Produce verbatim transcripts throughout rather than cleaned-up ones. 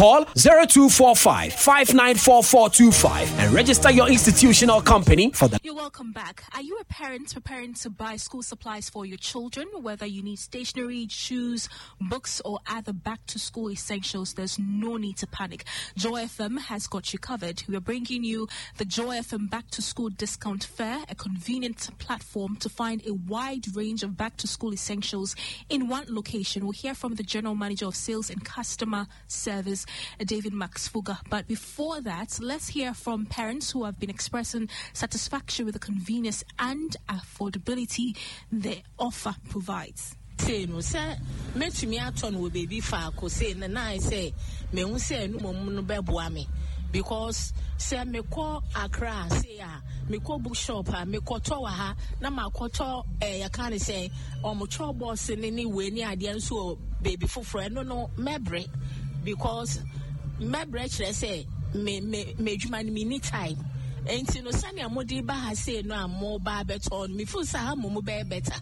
Call zero two four five, five nine four four two five and register your institution or company for the... You're welcome back. Are you a parent preparing to buy school supplies for your children? Whether you need stationery, shoes, books, or other back-to-school essentials, there's no need to panic. Joy F M has got you covered. We are bringing you the Joy F M Back-to-School Discount Fair, a convenient platform to find a wide range of back-to-school essentials in one location. We'll hear from the General Manager of Sales and Customer Service, David Maxfuga. But before that, let's hear from parents who have been expressing satisfaction with the convenience and affordability the offer provides. Say no, sir. Met me out on with baby Falco say, and I say, me won't say no more babuami. Because say me call Accra, say ah, me call bookshop, me call Towaha, na ma koto eh, I can't say, or mo chop boss in any way near the so baby for friend, no, no, mebre, because mebre, say, me, me, me, you man, me need time. And you know, Sanya Modiba has said no more barbet on me, for Saha Momo better.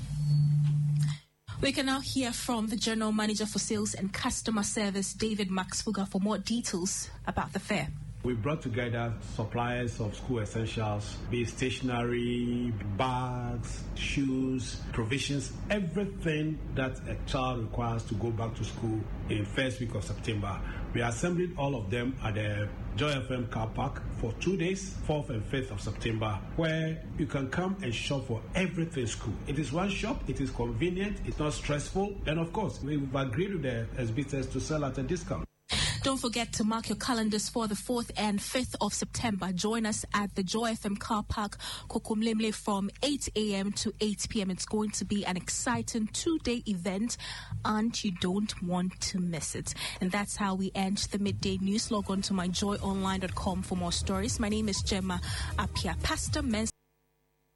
We can now hear from the General Manager for Sales and Customer Service, David Maxfuga, for more details about the fair. We brought together suppliers of school essentials, be it stationery, bags, shoes, provisions, everything that a child requires to go back to school in first week of September. We are assembling all of them at the Joy F M car park for two days, fourth and fifth of September, where you can come and shop for everything school. It is one shop, it is convenient, it's not stressful, and of course, we've agreed with the exhibitors to sell at a discount. Don't forget to mark your calendars for the fourth and fifth of September. Join us at the Joy F M car park, Kokomlemle, from eight a.m. to eight p.m. It's going to be an exciting two-day event, and you don't want to miss it. And that's how we end the midday news. Log on to my joy online dot com for more stories. My name is Gemma Apia. Pastor Men's